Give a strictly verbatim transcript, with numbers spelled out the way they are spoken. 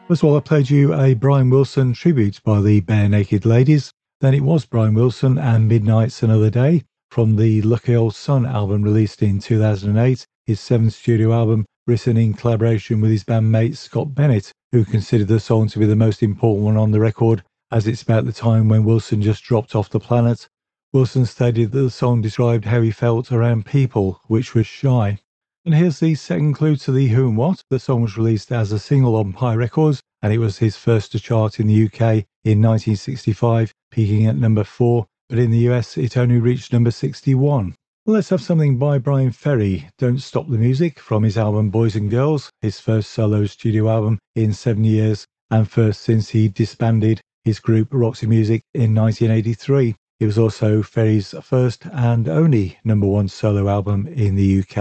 First of all, I played you a Brian Wilson tribute by the Barenaked Ladies. Then it was Brian Wilson and Midnight's Another Day from the Lucky Old Sun album released in two thousand eight, his seventh studio album, written in collaboration with his bandmate Scott Bennett, who considered the song to be the most important one on the record, as it's about the time when Wilson just dropped off the planet. Wilson stated that the song described how he felt around people, which was shy. And here's the second clue to the Who and What. The song was released as a single on Pie Records, and it was his first to chart in the U K in nineteen sixty-five, peaking at number four, but in the U S it only reached number sixty-one. Well, let's have something by Brian Ferry, Don't Stop the Music, from his album Boys and Girls, his first solo studio album in seven years, and first since he disbanded his group Roxy Music in nineteen eighty-three. It was also Ferry's first and only number one solo album in the U K.